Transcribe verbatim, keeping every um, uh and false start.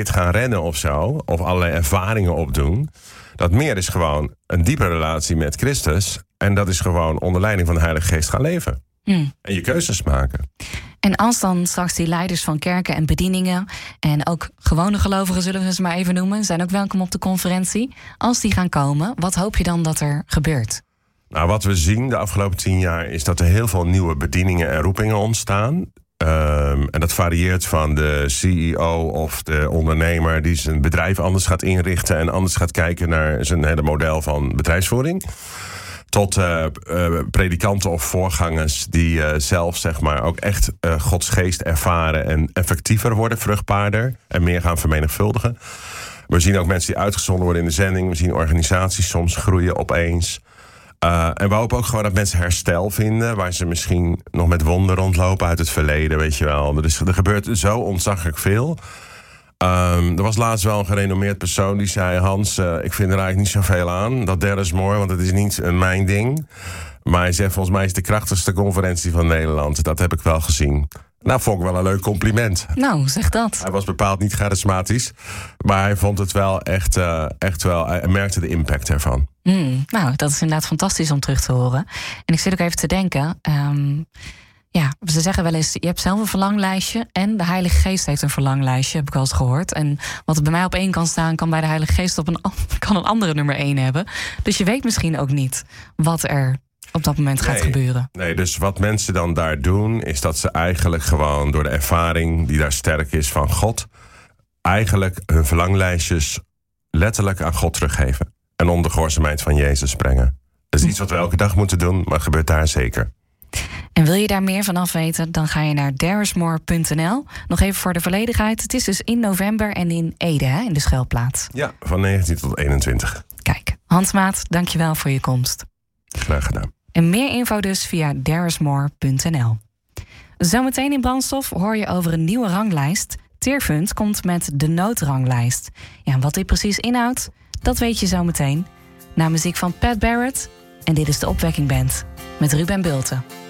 dit gaan rennen of zo, of allerlei ervaringen opdoen. Dat meer is gewoon een diepe relatie met Christus. En dat is gewoon onder leiding van de Heilige Geest gaan leven. Mm. En je keuzes maken. En als dan straks die leiders van kerken en bedieningen... en ook gewone gelovigen, zullen we ze maar even noemen... zijn ook welkom op de conferentie. Als die gaan komen, wat hoop je dan dat er gebeurt? Nou, wat we zien de afgelopen tien jaar... is dat er heel veel nieuwe bedieningen en roepingen ontstaan. Um, en dat varieert van de C E O of de ondernemer... die zijn bedrijf anders gaat inrichten... en anders gaat kijken naar zijn hele model van bedrijfsvoering... tot uh, uh, predikanten of voorgangers die uh, zelf zeg maar ook echt uh, Gods geest ervaren en effectiever worden, vruchtbaarder en meer gaan vermenigvuldigen. We zien ook mensen die uitgezonden worden in de zending. We zien organisaties soms groeien opeens. Uh, en we hopen ook gewoon dat mensen herstel vinden, waar ze misschien nog met wonden rondlopen uit het verleden, weet je wel. Er, is, er gebeurt zo ontzaglijk veel. Um, er was laatst wel een gerenommeerd persoon die zei... Hans, uh, ik vind er eigenlijk niet zoveel aan. Dat derde is mooi, want het is niet uh, mijn ding. Maar hij zegt, volgens mij is het de krachtigste conferentie van Nederland. Dat heb ik wel gezien. Nou, vond ik wel een leuk compliment. Nou, zeg dat. Hij was bepaald niet charismatisch. Maar hij vond het wel echt, uh, echt wel... Hij merkte de impact ervan. Mm, nou, dat is inderdaad fantastisch om terug te horen. En ik zit ook even te denken... Um, Ja, ze zeggen wel eens, je hebt zelf een verlanglijstje... en de Heilige Geest heeft een verlanglijstje, heb ik al eens gehoord. En wat er bij mij op één kan staan... kan bij de Heilige Geest op een, kan een andere nummer één hebben. Dus je weet misschien ook niet wat er op dat moment gaat nee, gebeuren. Nee, dus wat mensen dan daar doen... is dat ze eigenlijk gewoon door de ervaring die daar sterk is van God... eigenlijk hun verlanglijstjes letterlijk aan God teruggeven. En om de gehoorzaamheid van Jezus brengen. Dat is iets wat we elke dag moeten doen, maar het gebeurt daar zeker. En wil je daar meer van af weten, dan ga je naar derismore punt n l. Nog even voor de volledigheid. Het is dus in november en in Ede, hè, in de schuilplaats. Ja, van negentien tot eenentwintig. Kijk, Hans Maat, dankjewel voor je komst. Graag gedaan. En meer info dus via derismore punt n l. Zometeen in Brandstof hoor je over een nieuwe ranglijst. Teerfund komt met de noodranglijst. Ja, en wat dit precies inhoudt, dat weet je zometeen. Na muziek van Pat Barrett. En dit is de Opwekking Band met Ruben Bulten.